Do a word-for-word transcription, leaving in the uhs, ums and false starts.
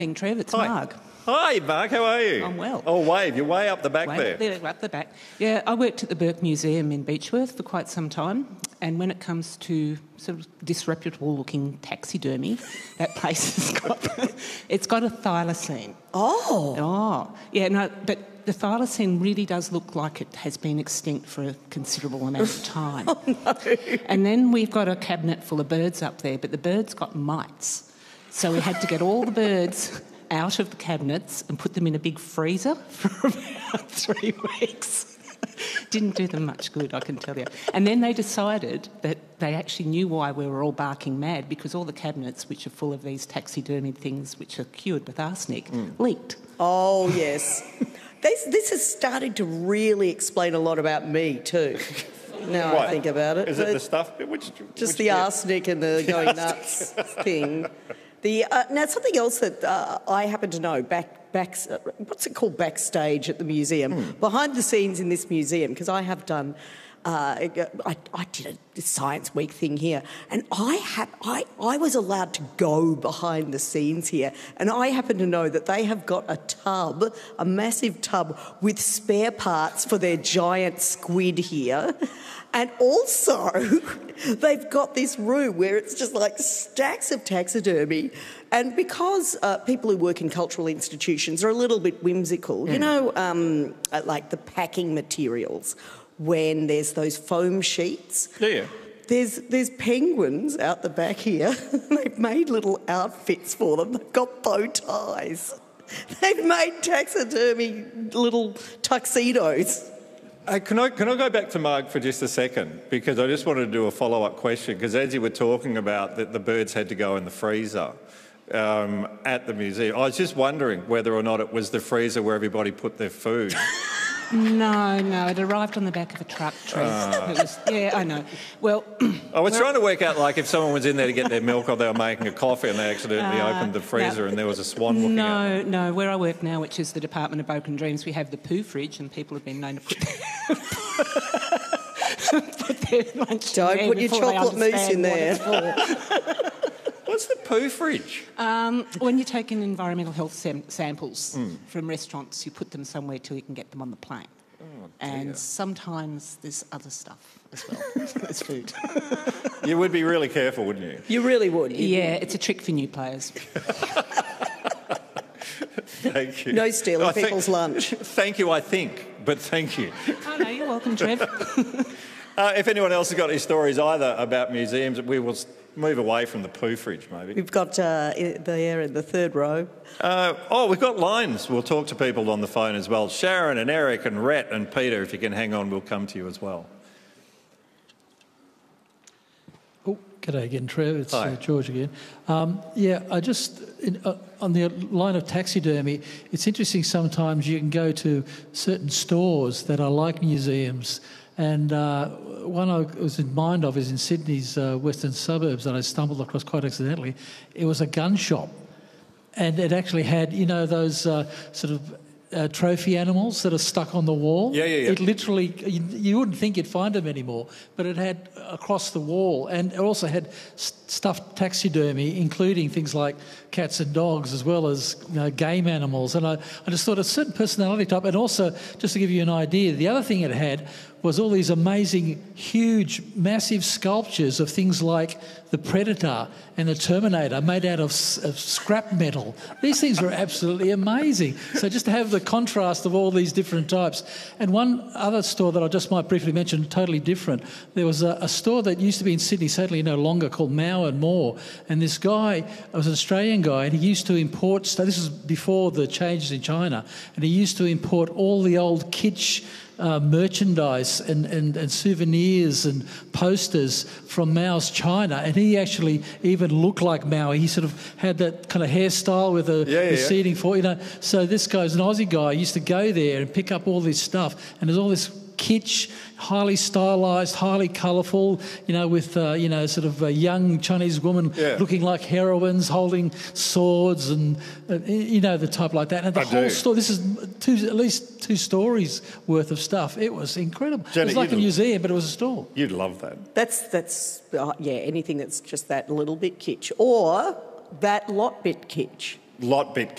Trev, it's Hi. Marg. Hi, Mark. How are you? I'm well. Oh, wave. You're way up the back Way there. up there, up the back. Yeah, I worked at the Burke Museum in Beechworth for quite some time, and when it comes to sort of disreputable-looking taxidermy, that place has got it's got a thylacine. Oh. Oh, yeah. No, but the thylacine really does look like it has been extinct for a considerable amount of time. Oh, no. And then we've got a cabinet full of birds up there, but the birds got mites, so we had to get all the birds out of the cabinets and put them in a big freezer for about three weeks. Didn't do them much good, I can tell you. And then they decided that they actually knew why we were all barking mad, because all the cabinets, which are full of these taxidermy things which are cured with arsenic, mm. leaked. Oh, yes. this, this has started to really explain a lot about me too. Now What? I think about it. Is it the stuff? Which, Just which the bit? arsenic and the going nuts thing. The uh, now something else that uh, I happen to know back back uh, what's it called backstage at the museum, mm. behind the scenes in this museum, because I have done. Uh, I, I did a Science Week thing here, and I have I, I was allowed to go behind the scenes here, and I happen to know that they have got a tub, a massive tub with spare parts for their giant squid here. And also, they've got this room where it's just like stacks of taxidermy. And because uh, people who work in cultural institutions are a little bit whimsical, mm. you know, um, like the packing materials, when there's those foam sheets. Yeah, yeah. There's, there's penguins out the back here. They've made little outfits for them. They've got bow ties. They've made taxidermy little tuxedos. Uh, can I can I go back to Mark for just a second? Because I just wanted to do a follow-up question, because as you were talking about that the birds had to go in the freezer um, at the museum, I was just wondering whether or not it was the freezer where everybody put their food. No, no, it arrived on the back of a truck, Trev. Uh. It was, yeah, I know. Well, I was well, trying to work out, like, if someone was in there to get their milk or they were making a coffee and they accidentally Uh, opened the freezer no. and there was a swan looking at them. No, no, where I work now, which is the Department of Broken Dreams, we have the poo fridge, and people have been known to put their, put their lunch Don't in there put your before they chocolate mousse in understand there. what it's for. What's the poo fridge? Um, when you take in environmental health sam- samples Mm. from restaurants, you put them somewhere till you can get them on the plane. Oh, and sometimes there's other stuff as well as food. You would be really careful, wouldn't you? You really would. You Yeah, it's a trick for new players. Thank you. No stealing I think- people's lunch. Thank you, I think, but thank you. Oh, no, you're welcome, Trev. Uh, if anyone else has got any stories either about museums, we will move away from the poo fridge, maybe. We've got uh, there in the third row. Uh, oh, we've got lines. We'll talk to people on the phone as well. Sharon and Eric and Rhett and Peter, if you can hang on, we'll come to you as well. Oh, g'day again, Trev. It's Hi. uh, George again. Um, yeah, I just, in, uh, on the line of taxidermy, it's interesting sometimes you can go to certain stores that are like museums, and uh, one I was in mind of is in Sydney's uh, western suburbs that I stumbled across quite accidentally. It was a gun shop, and it actually had, you know, those uh, sort of uh, trophy animals that are stuck on the wall. Yeah, yeah, yeah. It literally, you, you wouldn't think you'd find them anymore, but it had across the wall, and it also had st- stuffed taxidermy, including things like cats and dogs, as well as, you know, game animals. And I, I just thought a certain personality type, and also, just to give you an idea, the other thing it had was all these amazing, huge, massive sculptures of things like the Predator and the Terminator made out of, of scrap metal. These things were absolutely amazing. So just to have the contrast of all these different types. And one other store that I just might briefly mention, totally different, there was a, a store that used to be in Sydney, sadly no longer, called Mao and More. And this guy was an Australian guy, and he used to import, so this was before the changes in China, and he used to import all the old kitsch Uh, merchandise and, and, and souvenirs and posters from Mao's China, and he actually even looked like Mao. He sort of had that kind of hairstyle with a Yeah, yeah, receding for, you know. So this guy's an Aussie guy, used to go there and pick up all this stuff, and there's all this kitsch, highly stylised, highly colourful, you know, with, uh, you know, sort of a young Chinese woman Yeah. looking like heroines, holding swords and, uh, you know, the type like that. And the I whole do. store, this is two, at least two stories worth of stuff. It was incredible. Jenny, it was like a you'd- museum, but it was a store. You'd love that. That's, that's uh, yeah, anything that's just that little bit kitsch. Or that lot bit kitsch. lot bit